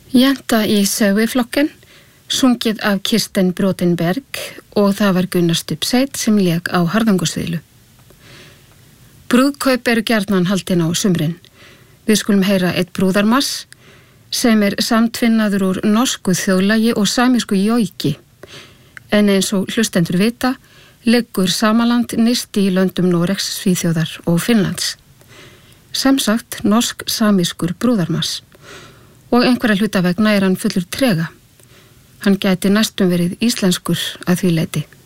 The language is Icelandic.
Jenta í Söguflokken, sungið af Kirsten Brotenberg og það var Gunnar Stubseit sem lék á harðangusviðlu. Brúðkaup eru gjarnan haldin á sumrin. Við skulum heyra eitt brúðarmars sem samtvinnaður úr norsku þjóðlagi og samísku jóiki. En eins og hlustendur vita, liggur Samaland nyrst í löndum Noregs, Svíþjóðar og Finnlands. Sem sagt, norsk-samískur brúðarmars. Og einhverja hluta vegna hann fullur trega. Hann gæti næstum verið íslenskur að því leyti.